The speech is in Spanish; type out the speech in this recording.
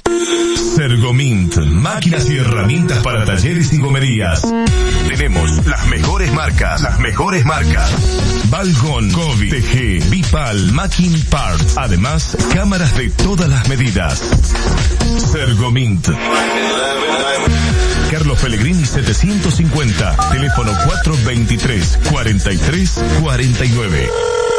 Sergomint, máquinas y herramientas para talleres y gomerías. Tenemos las mejores marcas. Balgon, Kobe, TG, Bipal, Macking Parts. Además, cámaras de todas las medidas. Sergomint. Carlos Pellegrini 750. Teléfono 423-4349.